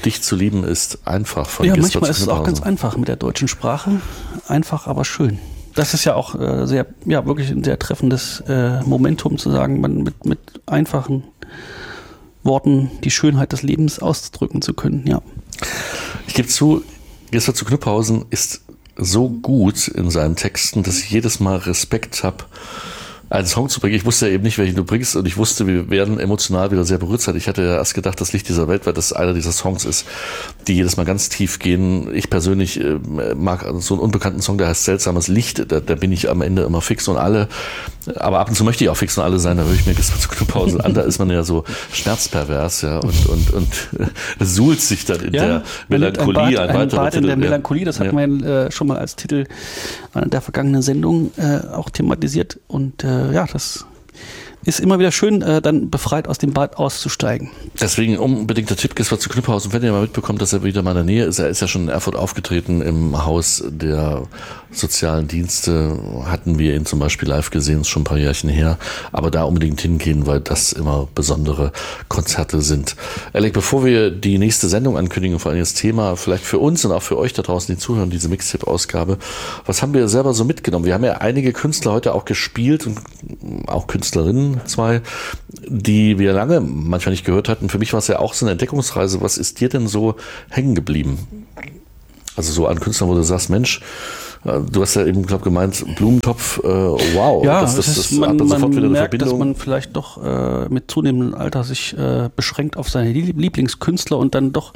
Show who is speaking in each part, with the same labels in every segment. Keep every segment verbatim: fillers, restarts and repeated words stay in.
Speaker 1: Dich zu lieben ist einfach von
Speaker 2: Ja,
Speaker 1: Gisbert
Speaker 2: manchmal ist es auch
Speaker 1: Knüpphausen.
Speaker 2: ganz einfach mit der deutschen Sprache. Einfach, aber schön. Das ist ja auch äh, sehr, ja, wirklich ein sehr treffendes äh, Momentum zu sagen, man mit, mit einfachen Worten die Schönheit des Lebens ausdrücken zu können, ja.
Speaker 1: Ich gebe zu, Gisbert zu Knüpphausen ist so gut in seinen Texten, dass ich jedes Mal Respekt habe, einen Song zu bringen. Ich wusste ja eben nicht, welchen du bringst und ich wusste, wir werden emotional wieder sehr berührt sein. Ich hatte ja erst gedacht, das Licht dieser Welt, weil das einer dieser Songs ist, die jedes Mal ganz tief gehen. Ich persönlich äh, mag so einen unbekannten Song, der heißt Seltsames Licht, da, da bin ich am Ende immer fix und alle, aber ab und zu möchte ich auch fix und alle sein, da höre ich mir Gisbert zu Knüpphausen an, da ist man ja so schmerzpervers, ja, und, und, und äh, suhlt sich dann in
Speaker 2: ja,
Speaker 1: der Melancholie.
Speaker 2: Ein Bad, ein Bad in der Melancholie, das hat ja. man äh, schon mal als Titel einer der vergangenen Sendung äh, auch thematisiert und äh, ja, das ist immer wieder schön, äh, dann befreit aus dem Bad auszusteigen.
Speaker 1: Deswegen unbedingt der Tipp, Gisbert zu Knüpphausen, wenn ihr mal mitbekommt, dass er wieder mal in der Nähe ist. Er ist ja schon in Erfurt aufgetreten im Haus der sozialen Dienste. Hatten wir ihn zum Beispiel live gesehen, ist schon ein paar Jährchen her. Aber da unbedingt hingehen, weil das immer besondere Konzerte sind. Alec, bevor wir die nächste Sendung ankündigen, vor allem das Thema, vielleicht für uns und auch für euch da draußen, die zuhören, diese Mixtape-Ausgabe, was haben wir selber so mitgenommen? Wir haben ja einige Künstler heute auch gespielt und auch Künstlerinnen, zwei, die wir lange manchmal nicht gehört hatten. Für mich war es ja auch so eine Entdeckungsreise. Was ist dir denn so hängen geblieben? Also so an Künstlern, wo du sagst, Mensch, du hast ja eben, glaube gemeint, Blumentopf, äh, wow.
Speaker 2: Ja,
Speaker 1: das, das,
Speaker 2: das
Speaker 1: das
Speaker 2: ist, man,
Speaker 1: hat man sofort
Speaker 2: man
Speaker 1: wieder eine
Speaker 2: merkt,
Speaker 1: Verbindung.
Speaker 2: dass man vielleicht doch äh, mit zunehmendem Alter sich äh, beschränkt auf seine Lieblingskünstler und dann doch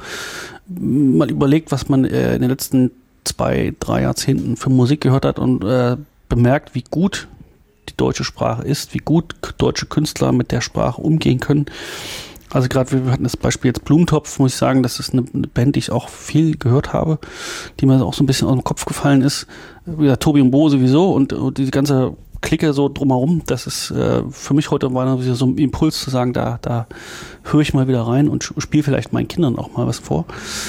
Speaker 2: mal überlegt, was man äh, in den letzten zwei, drei Jahrzehnten für Musik gehört hat und äh, bemerkt, wie gut die deutsche Sprache ist, wie gut deutsche Künstler mit der Sprache umgehen können. Also gerade, wir hatten das Beispiel jetzt Blumentopf, muss ich sagen, das ist eine, eine Band, die ich auch viel gehört habe, die mir auch so ein bisschen aus dem Kopf gefallen ist. Ja, Tobi und Bo sowieso und, und die ganze Clique so drumherum, das ist äh, für mich heute war wieder so ein Impuls zu sagen, da, da höre ich mal wieder rein und spiele vielleicht meinen Kindern auch mal was vor.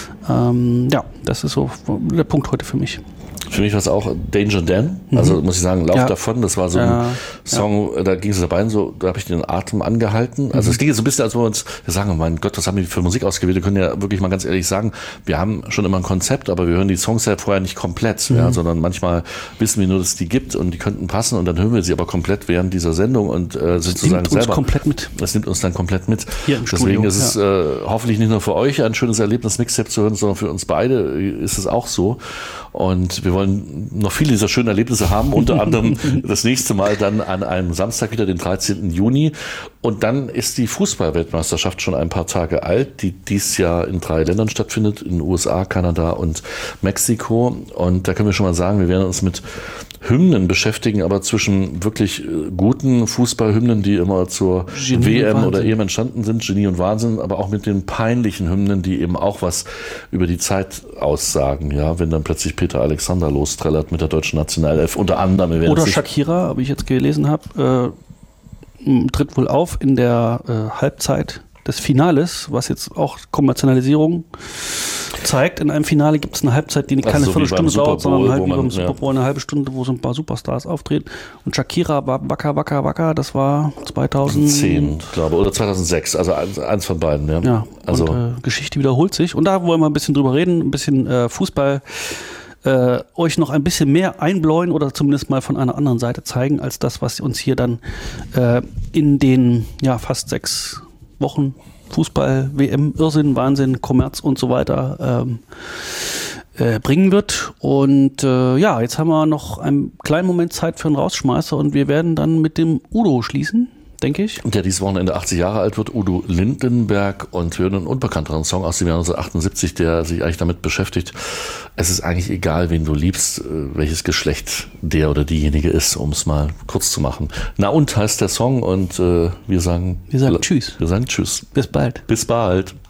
Speaker 2: Ähm, ja, das ist so der Punkt heute für mich.
Speaker 1: Für mich war es auch Danger Dan, also muss ich sagen, Lauf
Speaker 2: ja.
Speaker 1: davon, das war so ein
Speaker 2: ja.
Speaker 1: Song, ja. Da ging es dabei so, da habe ich den Atem angehalten. Also es mhm. ging so ein bisschen, als wir uns wir sagen, oh mein Gott, was haben die für Musik ausgewählt? Wir können ja wirklich mal ganz ehrlich sagen, wir haben schon immer ein Konzept, aber wir hören die Songs ja vorher nicht komplett, mhm. ja, sondern manchmal wissen wir nur, dass es die gibt und die könnten passen und dann hören wir sie aber komplett während dieser Sendung und äh, sind sozusagen selber. Das nimmt uns
Speaker 2: komplett mit.
Speaker 1: Das nimmt uns dann komplett mit.
Speaker 2: Hier im
Speaker 1: Deswegen
Speaker 2: Studio,
Speaker 1: ist es
Speaker 2: ja.
Speaker 1: äh, hoffentlich nicht nur für euch ein schönes Erlebnis, Mixtape zu hören, sondern für uns beide ist es auch so. Und wir wollen noch viele dieser schönen Erlebnisse haben, unter anderem das nächste Mal dann an einem Samstag wieder, den dreizehnten Juni. Und dann ist die Fußball-Weltmeisterschaft schon ein paar Tage alt, die dies Jahr in drei Ländern stattfindet, in den U S A, Kanada und Mexiko. Und da können wir schon mal sagen, wir werden uns mit Hymnen beschäftigen, aber zwischen wirklich guten Fußballhymnen, die immer zur
Speaker 2: Genie
Speaker 1: W M oder
Speaker 2: Wahnsinn.
Speaker 1: E M entstanden sind, Genie und Wahnsinn, aber auch mit den peinlichen Hymnen, die eben auch was über die Zeit aussagen, ja, wenn dann plötzlich Peter Alexander lostrellert mit der deutschen Nationalelf, unter anderem. Wir
Speaker 2: Oder Shakira, wie ich jetzt gelesen habe, äh, tritt wohl auf in der äh, Halbzeit des Finales, was jetzt auch Kommerzialisierung zeigt. In einem Finale gibt es eine Halbzeit, die keine
Speaker 1: also so
Speaker 2: Viertelstunde dauert, sondern halt wie beim
Speaker 1: man,
Speaker 2: Super Bowl eine halbe Stunde, wo so ein paar Superstars auftreten. Und Shakira war Waka Waka Waka, das war zweitausendzehn,
Speaker 1: glaube oder zweitausendsechs, also eins, eins von beiden. Ja,
Speaker 2: ja
Speaker 1: also
Speaker 2: und, äh, Geschichte wiederholt sich. Und da wollen wir ein bisschen drüber reden, ein bisschen äh, Fußball äh, euch noch ein bisschen mehr einbläuen oder zumindest mal von einer anderen Seite zeigen, als das, was uns hier dann äh, in den ja fast sechs Wochen Fußball, W M, Irrsinn, Wahnsinn, Kommerz und so weiter ähm, äh, bringen wird. Und äh, ja, jetzt haben wir noch einen kleinen Moment Zeit für einen Rausschmeißer und wir werden dann mit dem Udo schließen, denke ich.
Speaker 1: Der dieses Wochenende achtzig Jahre alt wird, Udo Lindenberg, und wir hören einen unbekannteren Song aus dem Jahr neunzehnhundertachtundsiebzig, der sich eigentlich damit beschäftigt, es ist eigentlich egal, wen du liebst, welches Geschlecht der oder diejenige ist, um es mal kurz zu machen. Na und heißt der Song und äh, wir sagen...
Speaker 2: Wir sagen Tschüss.
Speaker 1: Wir sagen Tschüss.
Speaker 2: Bis bald.
Speaker 1: Bis bald.